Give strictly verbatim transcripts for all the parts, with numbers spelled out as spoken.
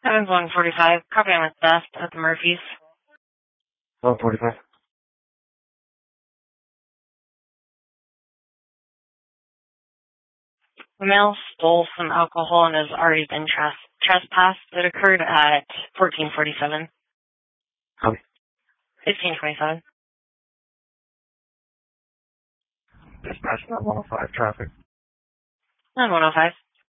Evans one forty-five. Copy on with Beth at the Murphys. one forty-five. The male stole some alcohol and has already been tres- trespassed. It occurred at fourteen forty-seven. Copy. fifteen twenty-seven. Dispatch nine one oh five traffic. nine one oh five.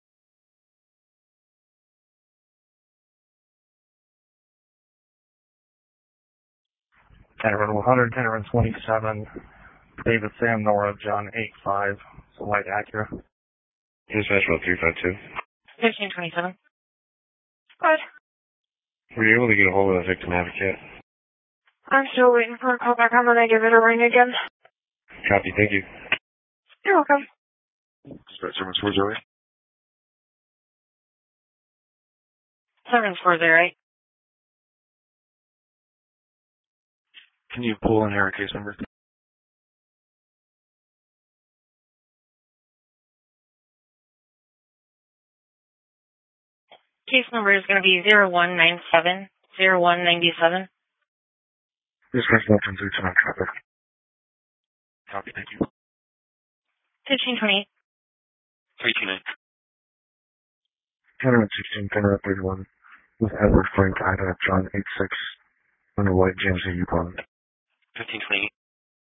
Tenor one hundred, Tenor twenty-seven. David Sam Nora John eight five. It's a light Acura. Dispatch about three five two. fifteen twenty-seven. Good. Were you able to get a hold of the victim advocate? I'm still waiting for a call back. I'm gonna give it a ring again. Copy, thank you. You're welcome. Dispatch seven four zero eight. seven four zero eight. Can you pull in her case number? Case number is going to be zero one nine seven zero one nine seven. Dispatch one three two nine traffic. Copy, thank you. fifteen twenty-eight. three two nine. Tenor sixteen, Tenor thirty-one. With Edward Frank Ida John eight six. Under white James A. Yukon. fifteen twenty-eight.